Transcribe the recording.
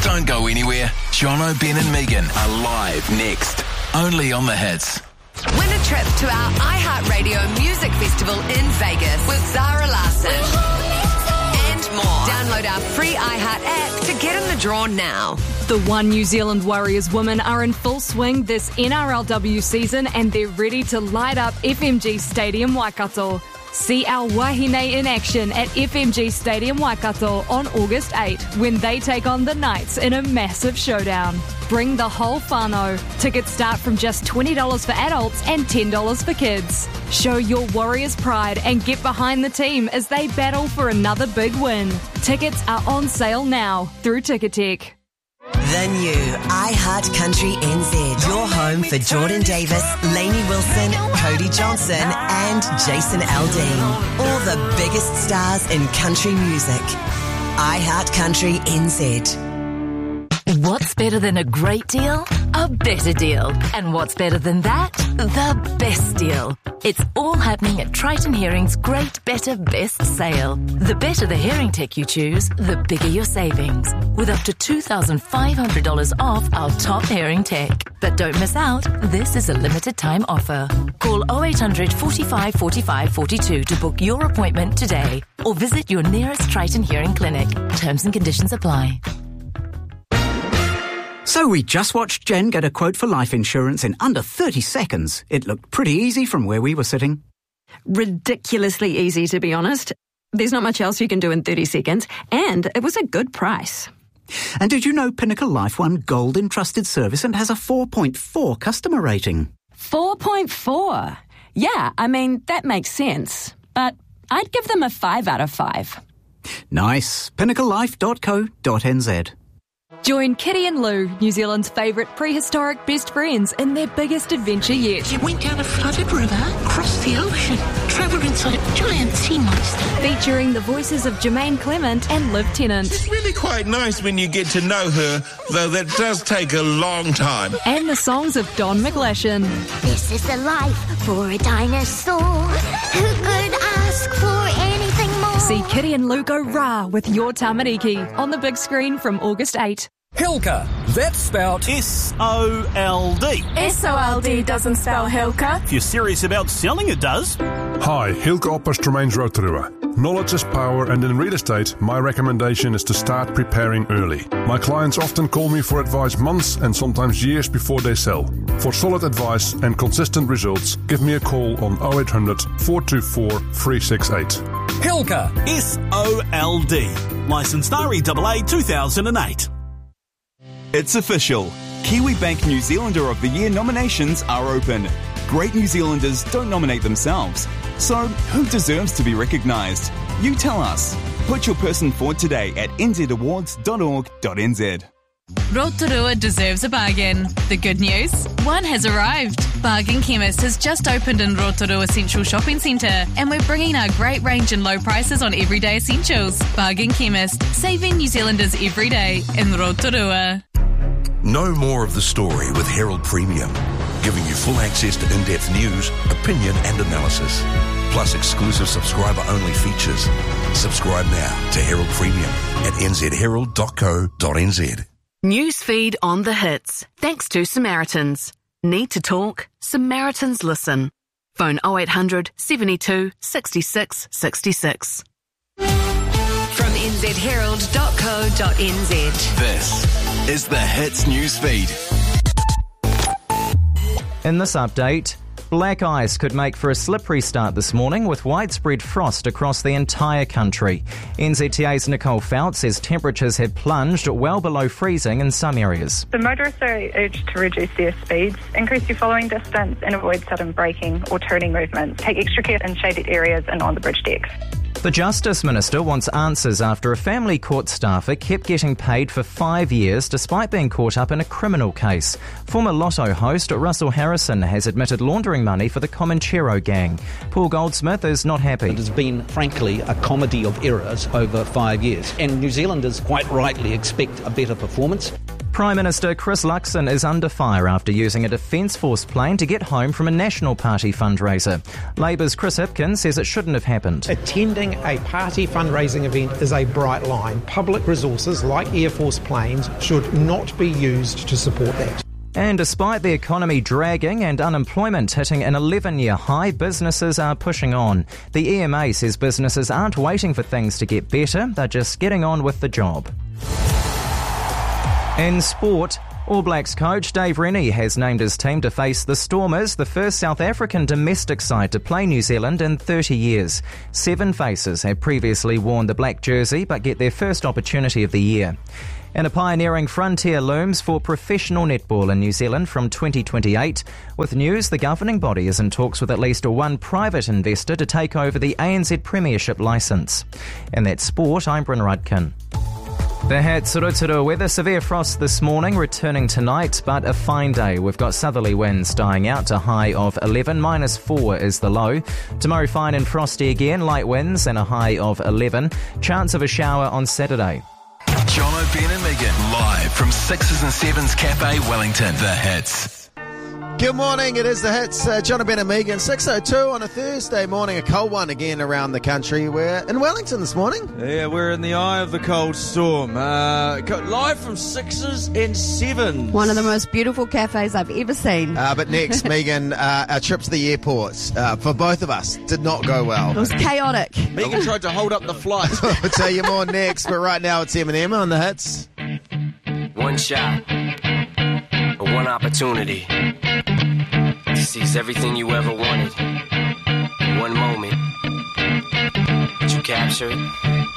Don't go anywhere. Jono, Ben and Megan are live next. Only on the Hits. Win a trip to our iHeartRadio Music Festival in Vegas with Zara Larsson. And more. Download our free iHeart app to get in the draw now. The One New Zealand Warriors women are in full swing this NRLW season and they're ready to light up FMG Stadium Waikato. See our Wahine in action at FMG Stadium Waikato on August 8 when they take on the Knights in a massive showdown. Bring the whole whānau. Tickets start from just $20 for adults and $10 for kids. Show your Warriors pride and get behind the team as they battle for another big win. Tickets are on sale now through Ticketek. The new iHeart Country NZ. Your home for Jordan Davis, Lainey Wilson, Cody Johnson and Jason Aldean. All the biggest stars in country music. iHeart Country NZ. What's better than a great deal? A better deal. And what's better than that? The best deal. It's all happening at Triton Hearing's Great Better Best Sale. The better the hearing tech you choose, the bigger your savings. With up to $2,500 off our top hearing tech. But don't miss out, this is a limited time offer. Call 0800 45 45 42 to book your appointment today. Or visit your nearest Triton Hearing clinic. Terms and conditions apply. So we just watched Jen get a quote for life insurance in under 30 seconds. It looked pretty easy from where we were sitting. Ridiculously easy, to be honest. There's not much else you can do in 30 seconds, and it was a good price. And did you know Pinnacle Life won Gold in Trusted Service and has a 4.4 customer rating? 4.4? Yeah, I mean, that makes sense. But I'd give them a 5 out of 5. Nice. PinnacleLife.co.nz. Join Kitty and Lou, New Zealand's favourite prehistoric best friends, in their biggest adventure yet. They went down a flooded river, crossed the ocean, travelled inside a giant sea monster. Featuring the voices of Jermaine Clement and Liv Tennant. It's really quite nice when you get to know her, though that does take a long time. And the songs of Don McGlashan. This is the life for a dinosaur. Who could ask for anything more? See Kitty and Lou go rah with Your Tamariki on the big screen from August 8. Hilka. That's spelled S-O-L-D. S-O-L-D doesn't spell Hilka. If you're serious about selling, it does. Hi, Hilka Oppers Tremains Rotorua. Knowledge is power, and in real estate, my recommendation is to start preparing early. My clients often call me for advice months and sometimes years before they sell. For solid advice and consistent results, give me a call on 0800 424 368. Hilka. S-O-L-D. Licensed REAA 2008. It's official. Kiwi Bank New Zealander of the Year nominations are open. Great New Zealanders don't nominate themselves. So, who deserves to be recognised? You tell us. Put your person forward today at nzawards.org.nz. Rotorua deserves a bargain. The good news? One has arrived. Bargain Chemist has just opened in Rotorua Central Shopping Centre, and we're bringing our great range and low prices on everyday essentials. Bargain Chemist, saving New Zealanders every day in Rotorua. Know more of the story with Herald Premium, giving you full access to in-depth news, opinion and analysis, plus exclusive subscriber-only features. Subscribe now to Herald Premium at nzherald.co.nz. Newsfeed on the hits. Thanks to Samaritans. Need to talk? Samaritans listen. Phone 0800 72 66 66. From nzherald.co.nz. This is the Hits Newsfeed. In this update, black ice could make for a slippery start this morning with widespread frost across the entire country. NZTA's Nicole Fouts says temperatures have plunged well below freezing in some areas. The motorists are urged to reduce their speeds, increase your following distance and avoid sudden braking or turning movements. Take extra care in shaded areas and on the bridge decks. The Justice Minister wants answers after a family court staffer kept getting paid for 5 years despite being caught up in a criminal case. Former Lotto host Russell Harrison has admitted laundering money for the Comanchero gang. Paul Goldsmith is not happy. It has been, frankly, a comedy of errors over 5 years, and New Zealanders quite rightly expect a better performance. Prime Minister Chris Luxon is under fire after using a Defence Force plane to get home from a National Party fundraiser. Labour's Chris Hipkins says it shouldn't have happened. Attending a party fundraising event is a bright line. Public resources like Air Force planes should not be used to support that. And despite the economy dragging and unemployment hitting an 11-year high, businesses are pushing on. The EMA says businesses aren't waiting for things to get better, they're just getting on with the job. In sport, All Blacks coach Dave Rennie has named his team to face the Stormers, the first South African domestic side to play New Zealand in 30 years. 7 faces have previously worn the black jersey but get their first opportunity of the year. And a pioneering frontier looms for professional netball in New Zealand from 2028. With news, the governing body is in talks with at least one private investor to take over the ANZ Premiership licence. And that's sport, I'm Bryn Rudkin. The Hats Rotorua weather, severe frost this morning, returning tonight, but a fine day. We've got southerly winds dying out to high of 11, -4 is the low. Tomorrow fine and frosty again, light winds and a high of 11. Chance of a shower on Saturday. John O'Brien and Megan, live from 6s and 7s Cafe Wellington. The Hits. Good morning, it is the Hits. John O'Brien and Megan, 6:02 on a Thursday morning, a cold one again around the country. We're in Wellington this morning. Yeah, we're in the eye of the cold storm. Live from 6s and 7s. One of the most beautiful cafes I've ever seen. But next, Megan, our trip to the airport for both of us did not go well. It was chaotic. Megan tried to hold up the flight. I'll tell you more next, but right now it's Eminem on the Hits. One shot, one opportunity to seize everything you ever wanted. In one moment, did you capture it?